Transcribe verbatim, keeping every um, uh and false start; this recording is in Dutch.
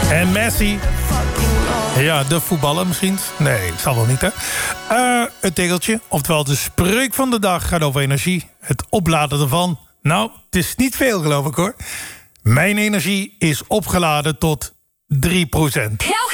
En Messi. Ja, de voetballer misschien. Nee, zal wel niet, hè. Uh, het tegeltje, oftewel de spreuk van de dag, gaat over energie. Het opladen ervan. Nou, het is niet veel, geloof ik, hoor. Mijn energie is opgeladen tot drie procent.